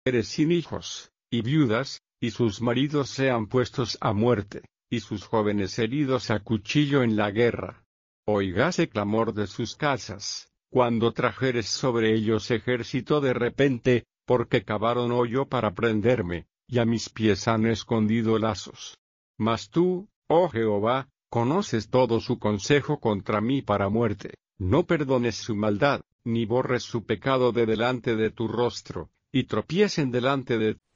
mujeres sin hijos, y viudas, y sus maridos sean puestos a muerte, y sus jóvenes heridos a cuchillo en la guerra. Oígase clamor de sus casas, cuando trajeres sobre ellos ejército de repente, porque cavaron hoyo para prenderme, y a mis pies han escondido lazos. Mas tú, oh Jehová, conoces todo su consejo contra mí para muerte, no perdones su maldad, ni borres su pecado de delante de tu rostro, y tropiecen delante de